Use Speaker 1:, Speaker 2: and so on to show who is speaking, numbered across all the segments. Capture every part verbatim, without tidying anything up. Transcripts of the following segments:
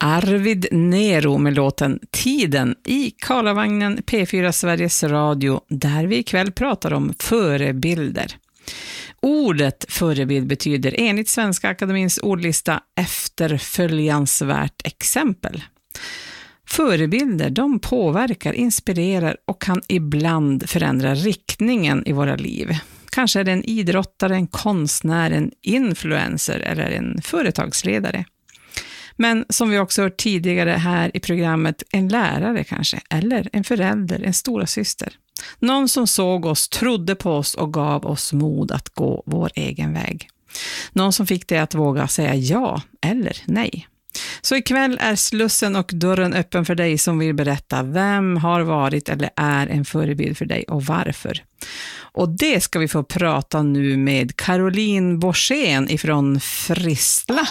Speaker 1: Arvid Nero med låten Tiden i Karlavagnen P fyra Sveriges Radio, där vi ikväll pratar om förebilder. Ordet förebild betyder enligt Svenska Akademins ordlista efterföljansvärt exempel. Förebilder, de påverkar, inspirerar och kan ibland förändra riktningen i våra liv. Kanske är det en idrottare, en konstnär, en influencer eller en företagsledare. Men som vi också hört tidigare här i programmet, en lärare kanske, eller en förälder, en stora syster. Någon som såg oss, trodde på oss och gav oss mod att gå vår egen väg. Någon som fick dig att våga säga ja eller nej. Så ikväll är slussen och dörren öppen för dig som vill berätta vem har varit eller är en förebild för dig och varför. Och det ska vi få prata nu med Caroline Borssén ifrån Fristla.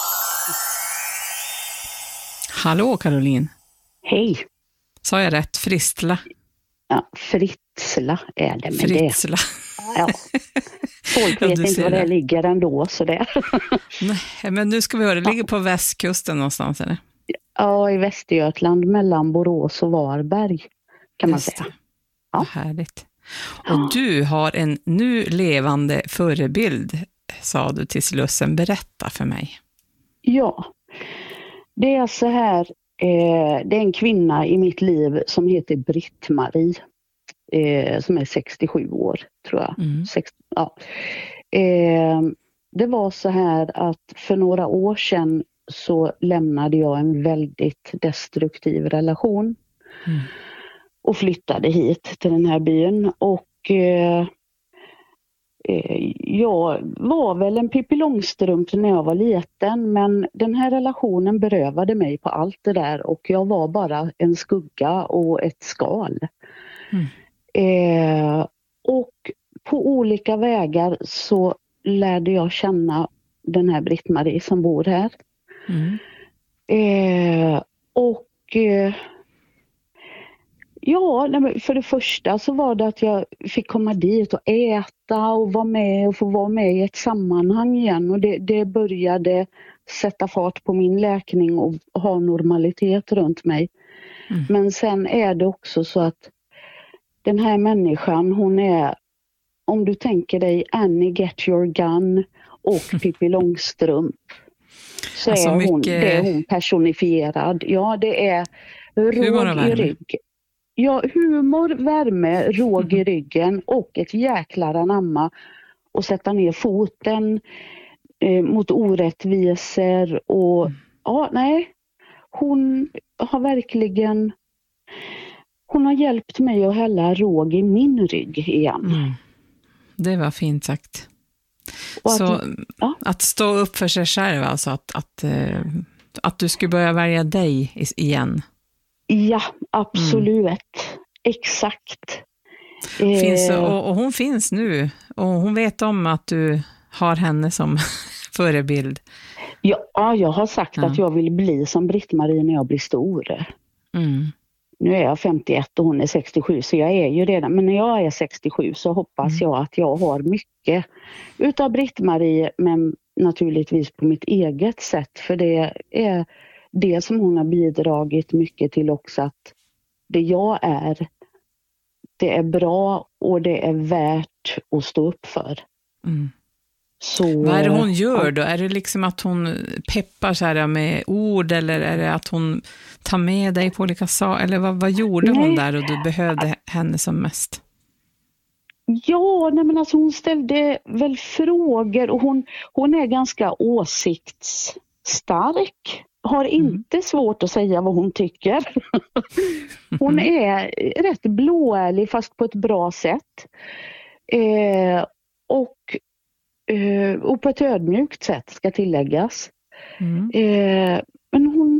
Speaker 1: Hallå Caroline.
Speaker 2: Hej.
Speaker 1: Sa jag rätt? Fristla?
Speaker 2: Ja, Fritsla är det. Men
Speaker 1: Fritsla.
Speaker 2: Det, ja. Folk vet ja, inte var det, det ligger ändå. Så det.
Speaker 1: Nej, men nu ska vi höra. Det ligger på västkusten någonstans, eller?
Speaker 2: Ja, i Västergötland mellan Borås och Varberg kan man
Speaker 1: Just
Speaker 2: säga.
Speaker 1: Ja. Vad härligt. Och du har en nu levande förebild, sa du till Slussen. Berätta för mig.
Speaker 2: Ja, det är så här. Eh, det är en kvinna i mitt liv som heter Britt-Marie. Eh, som är sextiosju år, tror jag.
Speaker 1: Mm.
Speaker 2: sextio, ja. eh, det var så här att för några år sedan så lämnade jag en väldigt destruktiv relation.
Speaker 1: Mm.
Speaker 2: Och flyttade hit till den här byn. Och eh, eh, jag var väl en Pippi Långstrump när jag var liten. Men den här relationen berövade mig på allt det där. Och jag var bara en skugga och ett skal.
Speaker 1: Mm.
Speaker 2: Eh, och på olika vägar så lärde jag känna den här Britt-Marie som bor här.
Speaker 1: Mm.
Speaker 2: Eh, och eh, ja, för det första så var det att jag fick komma dit och äta och vara med och få vara med i ett sammanhang igen. Och det, det började sätta fart på min läkning och ha normalitet runt mig. Mm. Men sen är det också så att den här människan, hon är, om du tänker dig Annie Get Your Gun och Pippi Långstrump, så alltså är hon, mycket... det är hon personifierad. Ja, det är råg i rygg. Ja, humor, värme, råg i ryggen och ett jäklar anamma och sätta ner foten eh, mot orättvisor och mm. ja, nej, hon har verkligen hon har hjälpt mig att hälla råg i min rygg igen.
Speaker 1: Mm. Det var fint sagt.
Speaker 2: Att,
Speaker 1: så
Speaker 2: ja.
Speaker 1: Att stå upp för sig själv, alltså att, att, att du skulle börja välja dig igen.
Speaker 2: Ja, absolut. Mm. Exakt.
Speaker 1: Finns, och, och hon finns nu. Och hon vet om att du har henne som förebild.
Speaker 2: Ja, jag har sagt ja. att jag vill bli som Britt-Marie när jag blir stor.
Speaker 1: Mm.
Speaker 2: Nu är jag femtioett och hon är sextiosju, så jag är ju redan. Men när jag är sextiosju så hoppas mm. jag att jag har mycket utav Britt-Marie, men naturligtvis på mitt eget sätt. För det är det som hon har bidragit mycket till också, att det jag är, det är bra och det är värt att stå upp för.
Speaker 1: Mm.
Speaker 2: Så,
Speaker 1: vad är det hon gör då? Är det liksom att hon peppar så här med ord, eller är det att hon tar med dig på olika saker? Eller vad, vad gjorde nej. hon där och du behövde henne som mest?
Speaker 2: Ja, nej men alltså hon ställde väl frågor och hon, hon är ganska åsiktsstark. Har inte mm. svårt att säga vad hon tycker. Hon är rätt blåärlig fast på ett bra sätt. Eh, och, eh, och på ett ödmjukt sätt ska tilläggas. Mm. Eh, men hon,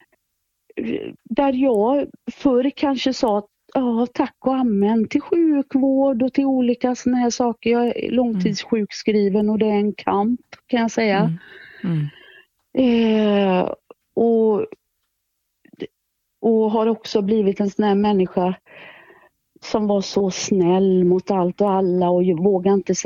Speaker 2: där jag förr kanske sa att ja, tack och amen till sjukvård och till olika såna här saker. Jag är långtidssjukskriven och det är en kamp, kan jag säga. Mm. Mm. Eh, och, och har också blivit en sån här människa som var så snäll mot allt och alla och vågar inte säga